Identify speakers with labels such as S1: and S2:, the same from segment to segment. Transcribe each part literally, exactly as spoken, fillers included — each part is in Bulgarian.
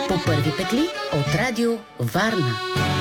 S1: По първи петли от Радио Варна.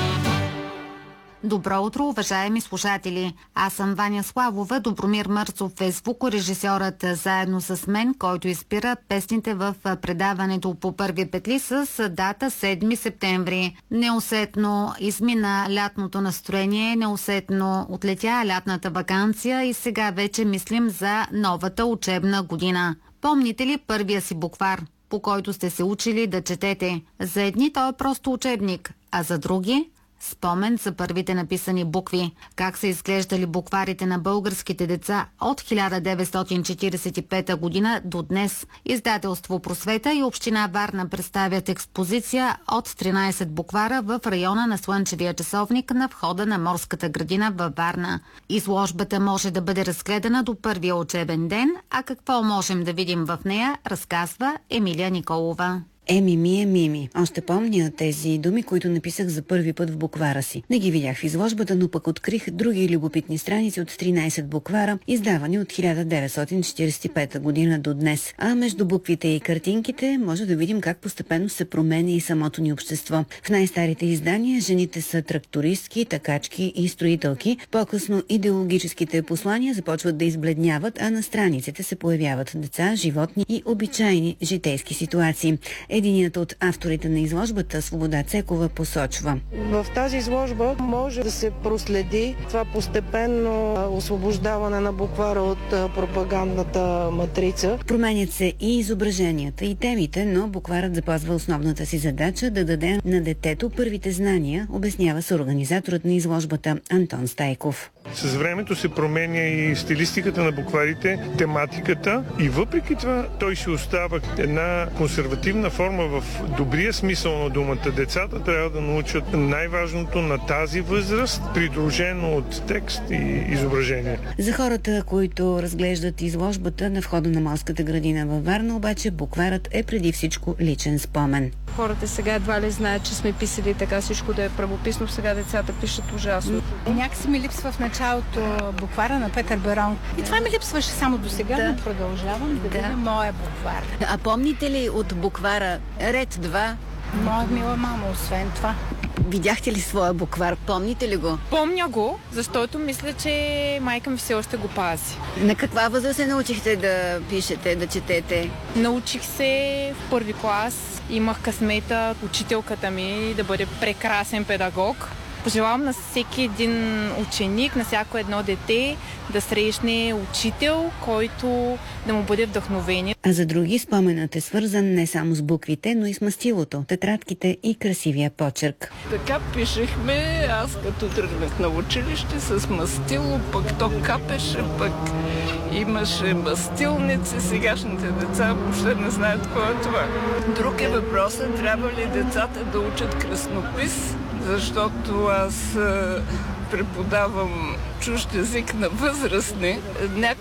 S2: Добро утро, уважаеми слушатели! Аз съм Ваня Славова, Добромир Мърцов е звукорежисьорът заедно с мен, който изпира песните в предаването По първи петли с дата седми септември. Неусетно измина лятното настроение, неусетно отлетя лятната ваканция и сега вече мислим за новата учебна година. Помните ли първия си буквар, по който сте се учили да четете? За едни той е просто учебник, а за други спомен за първите написани букви. Как са изглеждали букварите на българските деца от хиляда деветстотин четиридесет и пета година до днес. Издателство Просвета и община Варна представят експозиция от тринайсет буквара в района на Слънчевия часовник на входа на Морската градина във Варна. Изложбата може да бъде разгледана до първия учебен ден, а какво можем да видим в нея, разказва Емилия Николова.
S3: Еми ми е Мими. Още помня тези думи, които написах за първи път в буквара си. Не ги видях в изложбата, но пък открих други любопитни страници от тринайсет буквара, издавани от хиляда деветстотин четиридесет и пета година до днес. А между буквите и картинките може да видим как постепенно се променя и самото ни общество. В най-старите издания жените са трактористки, такачки и строителки. По-късно идеологическите послания започват да избледняват, а на страниците се появяват деца, животни и обичайни житейски ситуации. Единият от авторите на изложбата, Свобода Цекова, посочва:
S4: в тази изложба може да се проследи това постепенно освобождаване на буквара от пропагандната матрица.
S3: Променят се и изображенията, и темите, но букварът запазва основната си задача да даде на детето първите знания, обяснява с организаторът на изложбата Антон Стайков.
S5: С времето се променя и стилистиката на букварите, тематиката и въпреки това той ще остава една консервативна форма в добрия смисъл на думата. Децата трябва да научат най-важното на тази възраст, придружено от текст и изображение.
S3: За хората, които разглеждат изложбата на входа на Морската градина във Варна, обаче букварът е преди всичко личен спомен.
S6: Хората сега едва ли знаят, че сме писали така всичко да е правописно, сега децата пишат ужасно.
S7: Някакси ми липсва в началото буквара на Петър Берон. И това ми липсваше само до сега, да. Но продължавам да, да видя моя буквар.
S3: А помните ли от буквара ред два?
S7: Моя мила мама, освен това.
S3: Видяхте ли своя буквар? Помните ли го?
S6: Помня го, защото мисля, че майка ми все още го пази.
S3: На каква възраст се научихте да пишете, да четете?
S6: Научих се в първи клас. Имах късмета учителката ми да бъде прекрасен педагог. Пожелавам на всеки един ученик, на всяко едно дете да срещне учител, който да му бъде вдъхновение.
S3: А за други споменът е свързан не само с буквите, но и с мастилото, тетрадките и красивия почерк.
S8: Така пишехме, аз като тръгнах на училище с мастило, пък то капеше, пък имаше мастилници. Сегашните деца въобще не знаят какво е това. Друг е въпросът, трябва ли децата да учат краснопис, защото аз преподавам чужд език на възрастни.